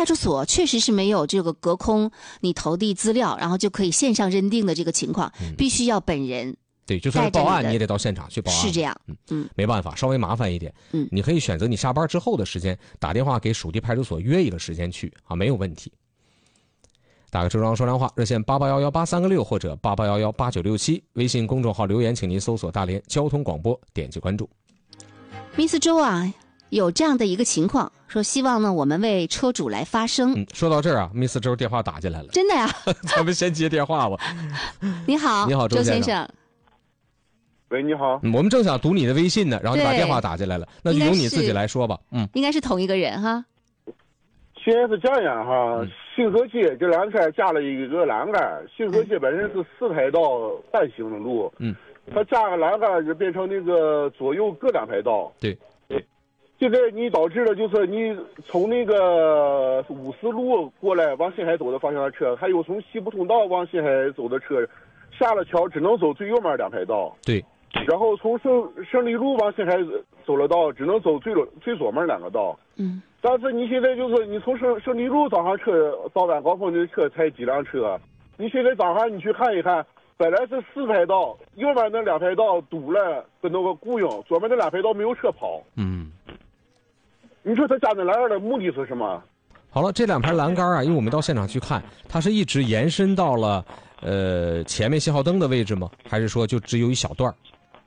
出所确实是没有这个隔空你投递资料，然后就可以线上认定的这个情况，必须要本人。 对，就算是报案，你也得到现场去报案。 是这样， 没办法，稍微麻烦一点。你可以选择你下班之后的时间，打电话给属地派出所约一个时间去啊，没有问题。打个周章说亮话，热线88118336或者88118967，微信公众号留言，请您搜索大连交通广播，点击关注。 Miss 周啊，有这样的一个情况，说希望呢我们为车主来发声。 说到这儿啊 ，Miss 周电话打进来了。 真的呀？ 咱们先接电话吧。 你好， 你好， 周先生。 喂，你好。 我们正想读你的微信呢，然后你把电话打进来了，那就由你自己来说吧。 应该是同一个人哈。 现在是这样哈，信和街这两天加了一个栏杆，信和街本身是4排道单行的路，它加个栏杆就变成那个左右各2排道。 对。 现在你导致了就是你从那个54路过来往新海走的方向的车，还有从西部通道往新海走的车，下了桥只能走最右面2排道。 对。 然后从胜利路往新海走了道，只能走最左面2个道。但是你现在就是你从胜利路早上车到晚高峰的车才几辆车，你现在早上你去看一看，本来是4排道，右边那2排道堵了跟那个雇佣，左面那2排道没有车跑。你说他加那栏杆的目的是什么？ 好了，这2排栏杆啊，因为我们到现场去看，它是一直延伸到了前面信号灯的位置吗？还是说就只有一小段？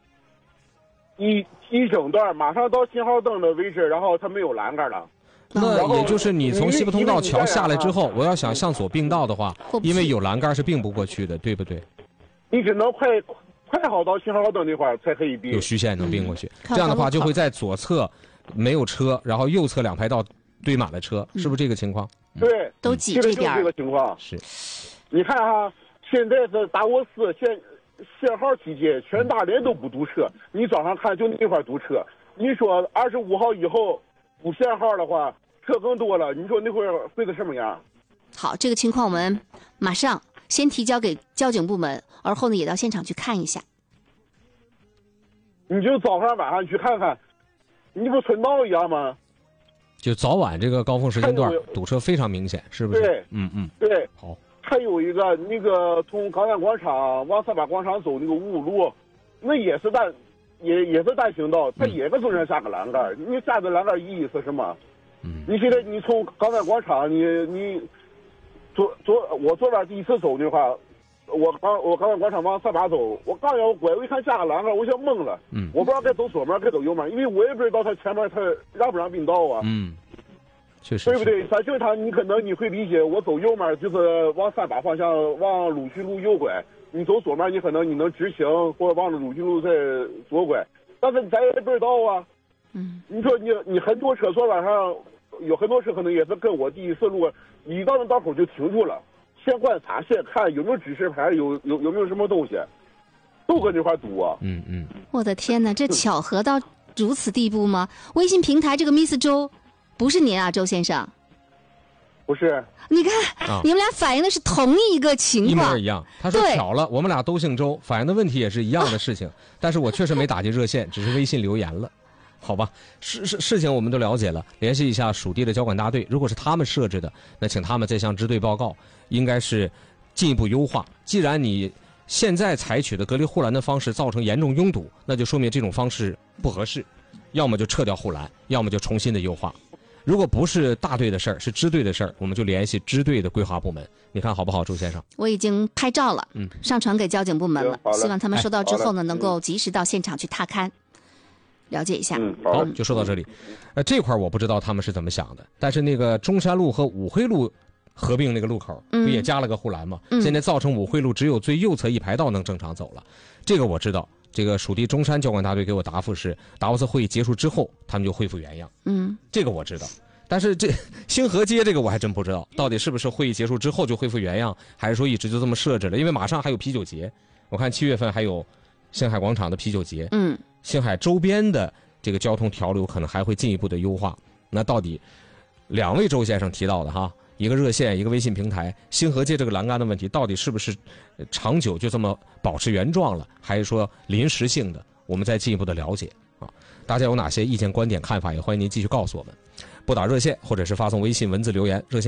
一整段，马上到信号灯的位置，然后它没有栏杆了。 那也就是你从西部通道桥下来之后，我要想向左并道的话，因为有栏杆是并不过去的，对不对？ 你只能快好到信号灯那块儿才可以并， 有虚线能并过去。这样的话就会在左侧没有车，然后右侧2排道堆满了车，是不是这个情况？ 对， 都挤这边。 就是这个情况。 是。 你看哈，现在是达沃斯限号期间，全大连都不堵车。你早上看就那块堵车。你说25号以后不限号的话，车更多了。你说那会儿会是什么样？ 好，这个情况我们马上先提交给交警部门，而后呢也到现场去看一下。 你就早上晚上去看看，你不村道一样吗？ 就早晚这个高峰时间段堵车非常明显，是不是？ 对，对。 好。 还有一个那个从港湾广场往3把广场走那个55路，那也是单行道，它也是中间下个栏杆。你下的栏杆意义是什么？你现在你从港湾广场，你我左边第一次走的话，我港湾广场往3把走，我刚要拐，我一看下个栏杆，我想懵了。我不知道该走左面该走右面，因为我也不知道他前面他让不让并道啊。 确实， 对不对？反正你可能你会理解，我走右面就是往3把方向往鲁迅路右拐，你走左面你可能你能直行，或者往鲁迅路再左拐，但是咱也不知道啊。你说你很多车昨晚上有很多车可能也是跟我第一次路，一到那道口就停住了，先观察先看有没有指示牌，有没有什么东西，都搁那块堵啊。 我的天哪，这巧合到如此地步吗？微信平台这个 Miss 周。不是您啊，周先生。 不是。 你看，你们俩反映的是同一个情况， 一模一样。他说巧了，我们俩都姓周，反映的问题也是一样的事情，但是我确实没打进热线，只是微信留言了，好吧？事情我们都了解了，联系一下属地的交管大队，如果是他们设置的，那请他们再向支队报告，应该是进一步优化。既然你现在采取的隔离护栏的方式造成严重拥堵，那就说明这种方式不合适，要么就撤掉护栏，要么就重新的优化。如果不是大队的事儿，是支队的事儿，我们就联系支队的规划部门，你看好不好，周先生？ 我已经拍照了，上传给交警部门了，希望他们收到之后呢，能够及时到现场去踏勘，了解一下。 好，就说到这里。这块我不知道他们是怎么想的，但是那个中山路和五惠路合并那个路口，不也加了个护栏吗？现在造成五惠路只有最右侧1排道能正常走了，这个我知道。这个属地中山交管大队给我答复是，达沃斯会议结束之后，他们就恢复原样。这个我知道。但是这星河街这个我还真不知道，到底是不是会议结束之后就恢复原样，还是说一直就这么设置了？因为马上还有啤酒节，我看7月份还有星海广场的啤酒节，星海周边的这个交通条流可能还会进一步的优化。那到底2位周先生提到的哈，一个热线，一个微信平台，星河街这个栏杆的问题，到底是不是长久就这么保持原状了，还是说临时性的？我们再进一步的了解啊。大家有哪些意见、观点、看法，也欢迎您继续告诉我们。拨打热线或者是发送微信文字留言，热线